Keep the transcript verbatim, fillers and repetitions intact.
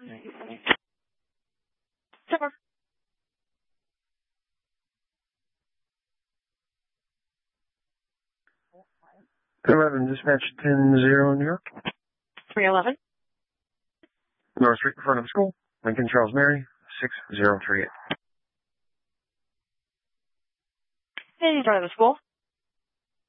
Summer. eleven, dispatch ten zero, New York. three eleven. North Street in front of the school. Lincoln Charles Mary, six zero three eight. In front of the school.